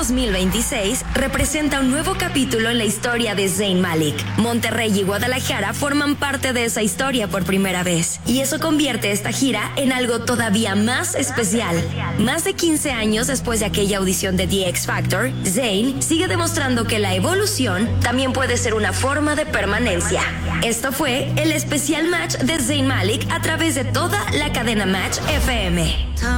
2026 representa un nuevo capítulo en la historia de Zayn Malik. Monterrey y Guadalajara forman parte de esa historia por primera vez, y eso convierte esta gira en algo todavía más especial. Más de 15 años después de aquella audición de The X Factor, Zayn sigue demostrando que la evolución también puede ser una forma de permanencia. Esto fue el especial Match de Zayn Malik a través de toda la cadena Match FM.